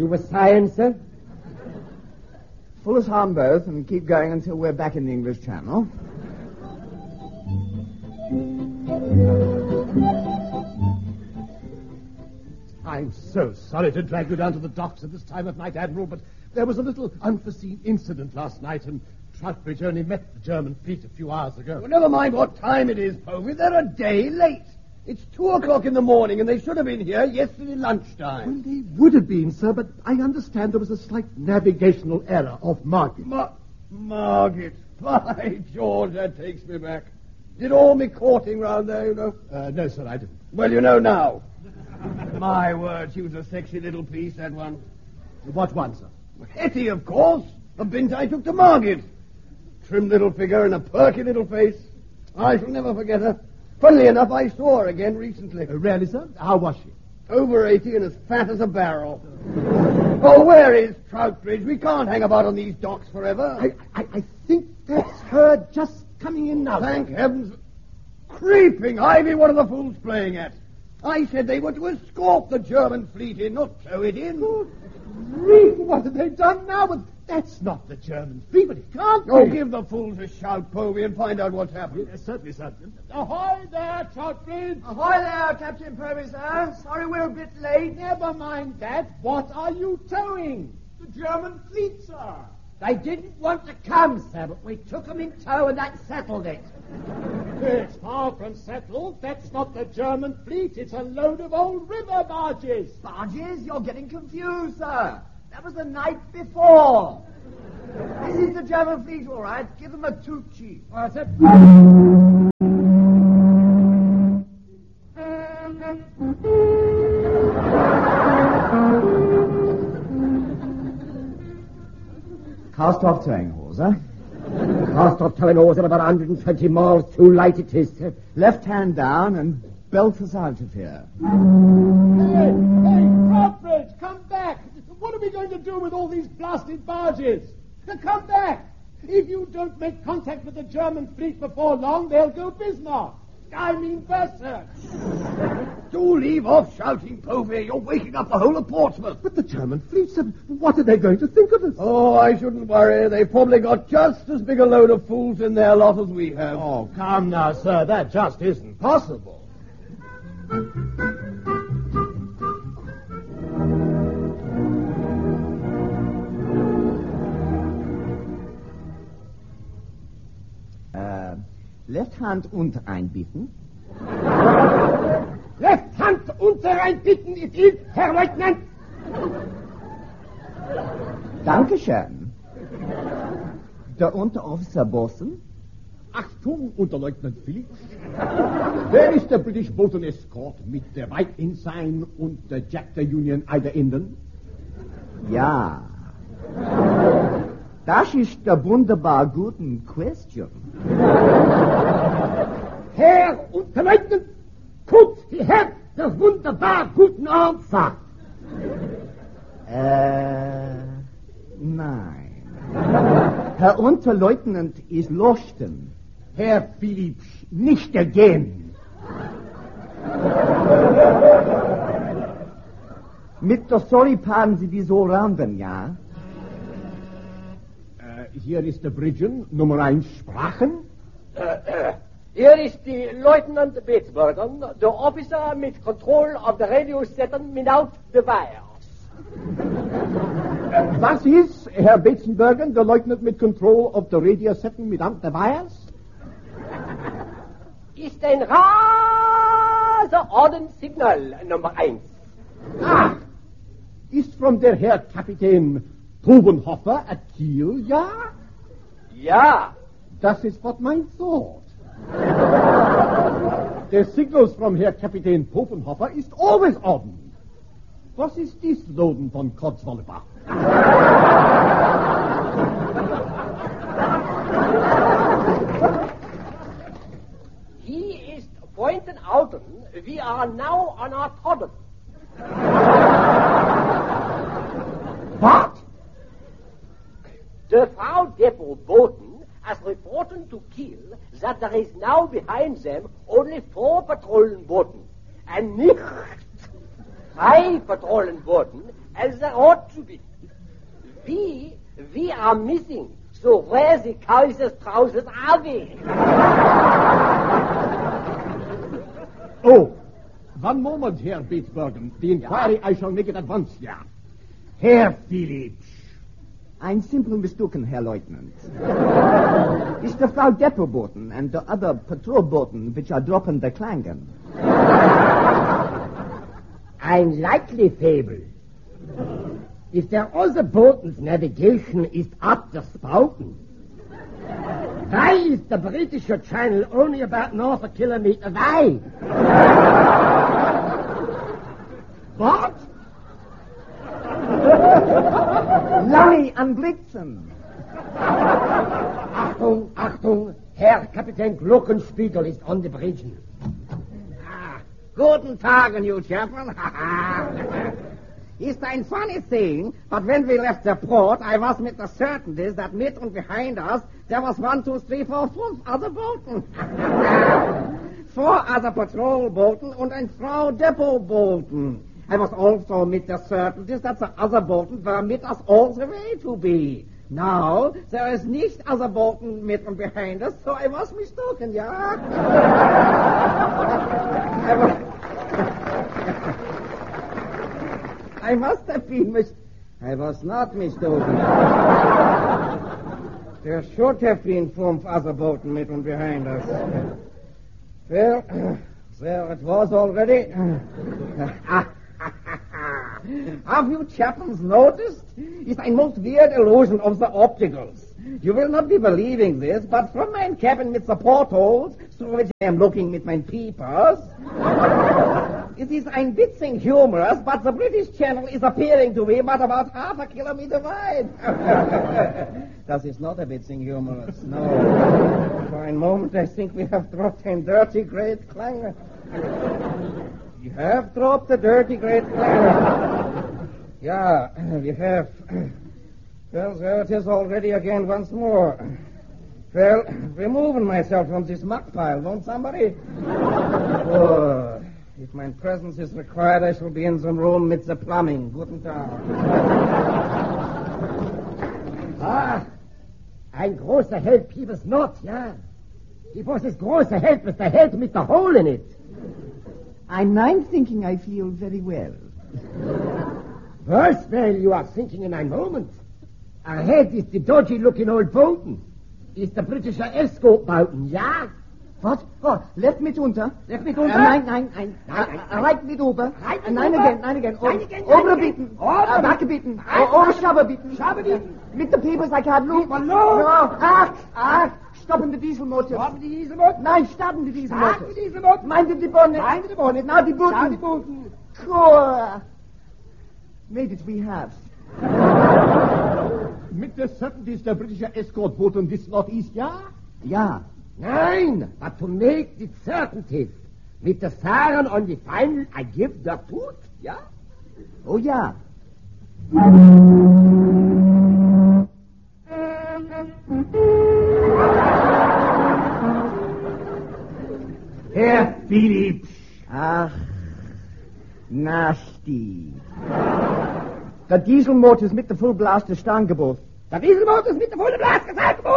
You were saying, sir? Full us on both and keep going until we're back in the English Channel. I'm so sorry to drag you down to the docks at this time of night, Admiral, but there was a little unforeseen incident last night, and Troutbridge only met the German fleet a few hours ago. Well, never mind what time it is, Povey. They're a day late. It's 2:00 in the morning, and they should have been here yesterday lunchtime. Well, they would have been, sir, but I understand there was a slight navigational error off Margate. Margate. By George, that takes me back. Did all me courting round there, you know? No, sir, I didn't. Well, you know now. My word, she was a sexy little piece, that one. What one, sir? Hetty, of course. The bint I took to Margate. Trim little figure and a perky little face. I shall never forget her. Funnily enough, I saw her again recently. Really, sir? How was she? Over 80 and as fat as a barrel. Oh, where is Troutbridge? We can't hang about on these docks forever. I think that's her just coming in now. Thank heavens. Creeping Ivy, what are the fools playing at? I said they were to escort the German fleet in, not tow it in. Reef, what have they done now? But that's not the German fleet, but it can't be. Oh, give the fools a shout, Povey, and find out what's happened. Yes, certainly, sir. Ahoy there, Troutbridge! Ahoy there, Captain Povey, sir. Sorry we're a bit late. Never mind that. What are you towing? The German fleet, sir. They didn't want to come, sir, but we took them in tow and that settled it. It's far from settled. That's not the German fleet. It's a load of old river barges. Barges? You're getting confused, sir. That was the night before. This is the German fleet, all right. Give them a toot, Chief. What's it? Cast off towing hawser. Cast off towing hawser about 120 miles too late it is, sir. Left hand down and belt us out of here. Hey, Troutbridge, come back. What are we going to do with all these blasted barges? Come back. If you don't make contact with the German fleet before long, they'll go Bismarck. I mean berserk. Do leave off shouting, Povey. You're waking up the whole of Portsmouth. But the German fleet, sir, what are they going to think of us? Oh, I shouldn't worry. They've probably got just as big a load of fools in their lot as we have. Oh, come now, sir. That just isn't possible. Left hand unter einbieten. Left hand unter einbieten, it is, Herr Leutnant. Dankeschön. Der Unterofficer Bossen. Achtung, Unterleutnant Phillips. Wer ist der British Boat and Escort mit der White Ensign und der Jack der Union Eider Enden? Ja. Das ist der wunderbar guten Question. Herr Unterleutnant, kurz hierher, der wunderbar guten Antwort. Nein. Herr Unterleutnant ist Losten. Herr Phillips, nicht ergehen. Mit der Soripan Sie die so randen, ja? Hier ist der Bridgen, Nummer 1 Sprachen. Hier ist die Leutnant Beetsburger, der Officer mit Control of the radio setting without the wires. Was ist, Herr Beetzenberger, der Leutnant mit Control of the radio setting without the wires? Ist ein Raser-Orden-Signal Nummer 1. Ah, ist von der Herr Kapitän Tobenhofer at Kiel, ja? Ja. Das ist what mein thought. The signals from Herr Kapitän Tobenhofer ist always on. Was ist dies Loden von Kotzwollebach? He is pointing out we are now on our Todden. What? The Frau Depot Boten has reported to Kiel that there is now behind them only 4 patrolling boats, and nicht high patrolling boaten as there ought to be. We are missing. So where the Kaiser's trousers are we? Oh, one moment, Herr Beetsbergen. The inquiry, I shall make it at once, yeah. Herr Philips. I'm simply mistaken, Herr Lieutenant. It's the Frau Depotboten and the other patrolboten which are dropping the Klangen. Ein likely fable. If der other boat's navigation is up the spouten, why is the British Channel only about half a kilometer wide? What? Lange an Blitzen. Achtung, Achtung, Herr Kapitän Glockenspiegel ist on the bridge. Guten Tag, you gentlemen. It's a funny thing, but when we left the port, I was with the certainty that mid and behind us, there was 1, 2, 3, 4, 5 other boaten. 4 other patrol boaten and ein Frau Depot boaten. I was also with the certainty that the other boaten were with us all the way to be. Now, there is nicht other boaten mid and behind us, so I was mistaken, yeah? I must have been I was not mistaken. There should have been 5 other boaten mid and behind us. Well, there it was already. Have you chaplains noticed? It's a most weird illusion of the opticals. You will not be believing this, but from my cabin with the portholes, through which I am looking with my peepers, it is ein bisschen humorous, but the British Channel is appearing to me but about half a kilometer wide. That is not a bisschen humorous, no. For a moment I think we have dropped a dirty great clanger. You have dropped a dirty great clanger. Yeah, we have. Well, there it is already again once more. Well, removing myself from this muck pile, won't somebody? Oh, if my presence is required, I shall be in the room with the plumbing. Guten Tag. Ein großer Held Pievers Not, ja. He was his großer Held with the head with the hole in it. I'm thinking I feel very well. Worse, well, you are thinking in a moment. Ahead is the dodgy-looking old boaten. Is the British escort boaten, ja? What? Oh, left mit unter. Left mit unter? Nein. Right mit ober. Nein again. Obere bieten. Backe bieten. Oberschabber bieten. Mit the papers I can't look. No. Ach. Stoppen the diesel motor. Nein, starten the diesel motor. Mind the bonnet. Now the booten. Cool. Made it, we have. Mit der certainty is der britische escort boat on this northeast, ja? Ja. Nein, but to make the certainty. With the siren on the final, I give the foot, ja? Oh, ja. Herr Philips. Ach, nasty. Der Dieselmotor ist mit der Full Blast der Stangengebot. Der Dieselmotor ist mit der Volle Blast gesagt.